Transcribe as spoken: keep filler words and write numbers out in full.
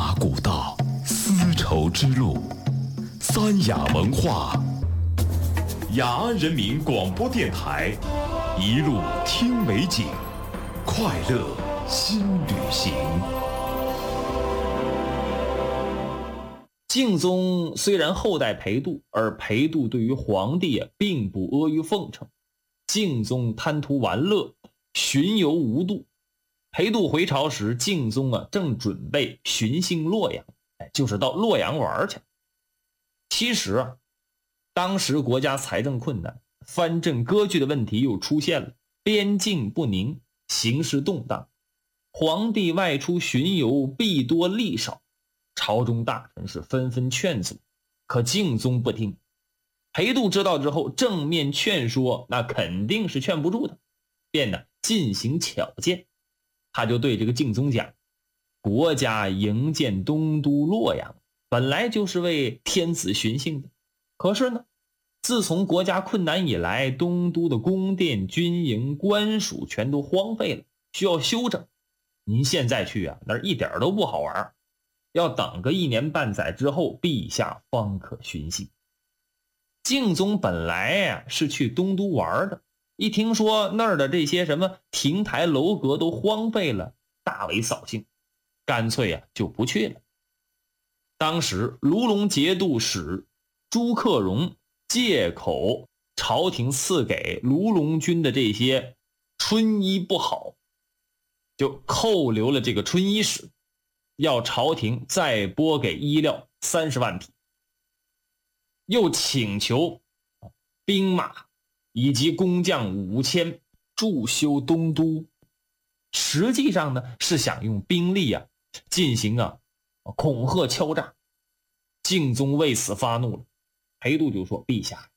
马古道，丝绸之路，三雅文化，雅安人民广播电台，一路听美景，快乐新旅行。 敬宗虽然后代裴度，而裴度对于皇帝啊并不阿谀奉承。敬宗贪图玩乐，巡游无度。裴度回朝时，敬宗啊正准备巡幸洛阳，哎，就是到洛阳玩去。其实啊，当时国家财政困难，藩镇割据的问题又出现了，边境不宁，形势动荡。皇帝外出巡游，弊多利少。朝中大臣是纷纷劝阻，可敬宗不听。裴度知道之后，正面劝说那肯定是劝不住的，便呢进行巧谏。他就对这个敬宗讲，国家营建东都洛阳本来就是为天子巡幸的，可是呢自从国家困难以来，东都的宫殿军营官署全都荒废了，需要修整。您现在去啊，那一点都不好玩，要等个一年半载之后，陛下方可巡幸。敬宗本来呀、啊、是去东都玩的，一听说那儿的这些什么亭台楼阁都荒废了，大为扫兴，干脆啊就不去了。当时卢龙节度使朱克融借口朝廷赐给卢龙军的这些春衣不好，就扣留了这个春衣使，要朝廷再拨给衣料三十万匹，又请求兵马以及工匠五千驻修东都。实际上呢，是想用兵力啊进行啊恐吓敲诈。敬宗为此发怒了，裴度就说：陛下，